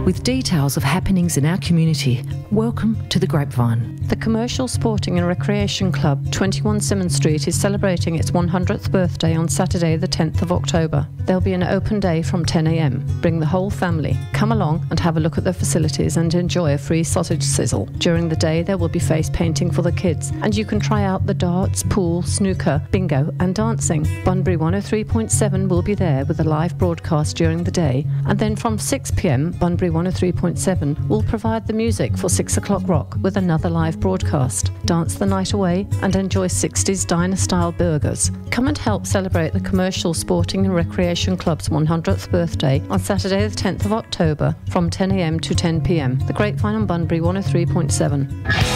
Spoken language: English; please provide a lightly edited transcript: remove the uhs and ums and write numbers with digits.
with details of happenings in our community. Welcome to The Grapevine. The Commercial Sporting and Recreation Club, 21 Symonds Street, is celebrating its 100th birthday on Saturday the 10th of October. There'll be an open day from 10 a.m. Bring the whole family. Come along and have a look at the facilities and enjoy a free sausage sizzle. During the day there will be face painting for the kids, and you can try out the darts, pool, snooker, bingo and dancing. Bunbury 103.7 will be there with a live broadcast during the day, and then from 6 p.m. Bunbury 103.7 will provide the music for 6 o'clock rock with another live broadcast. Dance the night away and enjoy 60s diner-style burgers. Come and help celebrate the Commercial Sporting and Recreation Club's 100th birthday on Saturday the 10th of October from 10 a.m. to 10 p.m. The Grapevine on Bunbury 103.7.